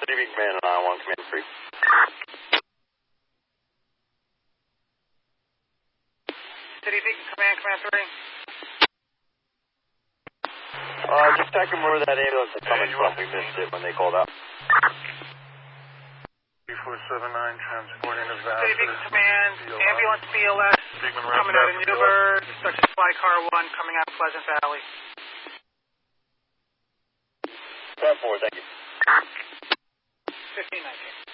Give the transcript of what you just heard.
City Beacon Command on 1, Command 3. City Beacon Command, Command 3. Just checking where that ambulance is coming from. We missed it when they called out. 3479 transporting a vascular. City Beacon Command, ambulance BLS coming out of Newburgh, instructions fly car 1 coming out of Pleasant Valley. 10-4, thank you. 1519.